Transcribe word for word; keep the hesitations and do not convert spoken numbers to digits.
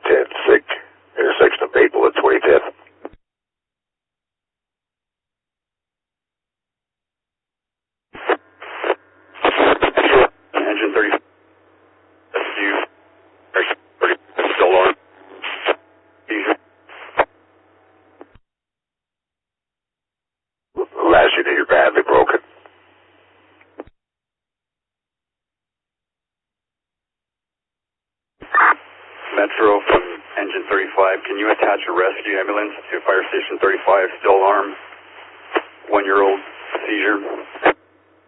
ten six, intersection of Maple and twenty-fifth. Engine thirty, rescue, thirty, still alarm. Last unit, you're badly broken. Metro from engine thirty-five, can you attach a rescue ambulance to fire station thirty-five, still alarm, one-year-old seizure?